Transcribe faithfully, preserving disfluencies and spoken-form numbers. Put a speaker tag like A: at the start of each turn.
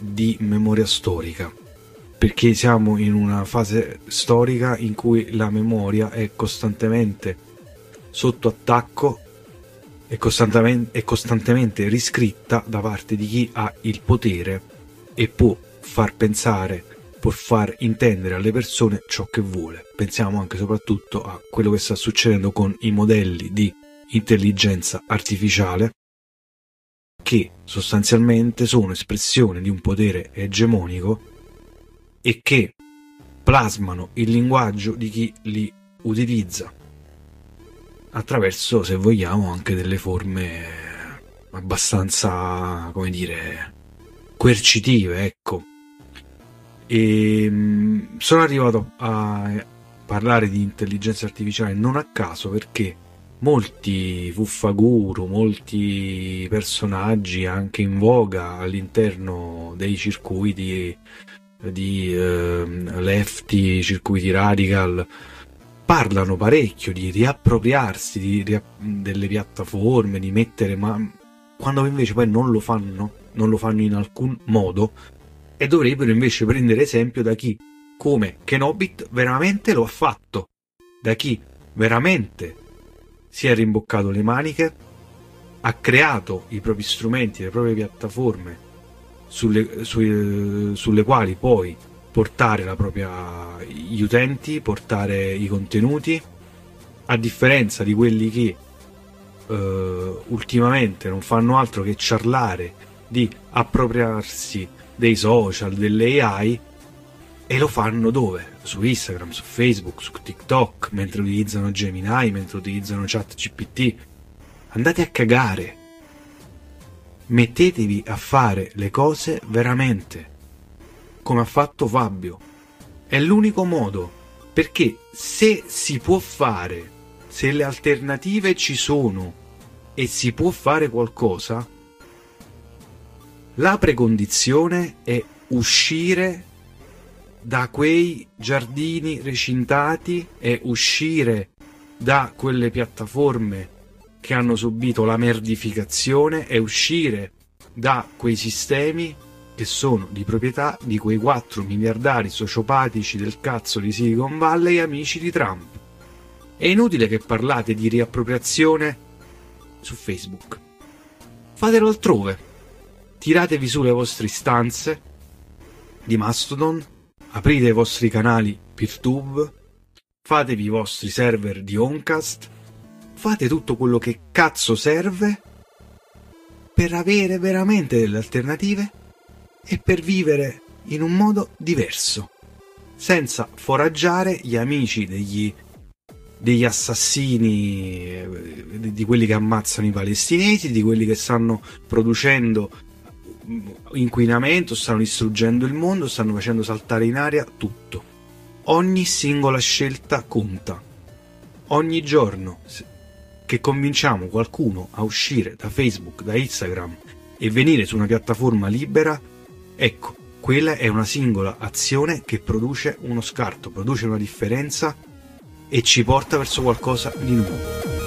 A: di memoria storica, perché siamo in una fase storica in cui la memoria è costantemente sotto attacco e costantemente, è costantemente riscritta da parte di chi ha il potere e può far pensare, può far intendere alle persone ciò che vuole. Pensiamo anche e soprattutto a quello che sta succedendo con i modelli di intelligenza artificiale, che sostanzialmente sono espressione di un potere egemonico e che plasmano il linguaggio di chi li utilizza attraverso, se vogliamo, anche delle forme abbastanza, come dire, coercitive, ecco. E mh, sono arrivato a parlare di intelligenza artificiale non a caso, perché molti fuffaguru, molti personaggi anche in voga all'interno dei circuiti di eh, lefty, circuiti radical, parlano parecchio di riappropriarsi di, di, delle piattaforme, di mettere, ma quando invece poi non lo fanno, non lo fanno in alcun modo, e dovrebbero invece prendere esempio da chi, come Kenobit, veramente lo ha fatto, da chi veramente si è rimboccato le maniche, ha creato i propri strumenti, le proprie piattaforme sulle, su, sulle quali poi portare la propria, gli utenti, portare i contenuti, a differenza di quelli che eh, ultimamente non fanno altro che ciarlare di appropriarsi dei social, delle A I, e lo fanno dove? Su Instagram, su Facebook, su TikTok, mentre utilizzano Gemini, mentre utilizzano ChatGPT. Andate a cagare, mettetevi a fare le cose veramente come ha fatto Fabio. È l'unico modo, perché se si può fare, se le alternative ci sono e si può fare qualcosa, la precondizione è uscire da quei giardini recintati e uscire da quelle piattaforme che hanno subito la merdificazione e uscire da quei sistemi che sono di proprietà di quei quattro miliardari sociopatici del cazzo di Silicon Valley, amici di Trump. È inutile che parlate di riappropriazione su Facebook. Fatelo altrove. Tiratevi su le vostre istanze di Mastodon, aprite i vostri canali PeerTube, fatevi i vostri server di Oncast, fate tutto quello che cazzo serve per avere veramente delle alternative e per vivere in un modo diverso, senza foraggiare gli amici degli, degli assassini, di quelli che ammazzano i palestinesi, di quelli che stanno producendo inquinamento, stanno distruggendo il mondo, stanno facendo saltare in aria tutto. Ogni singola scelta conta. Ogni giorno che convinciamo qualcuno a uscire da Facebook, da Instagram e venire su una piattaforma libera, ecco, quella è una singola azione che produce uno scarto, produce una differenza e ci porta verso qualcosa di nuovo.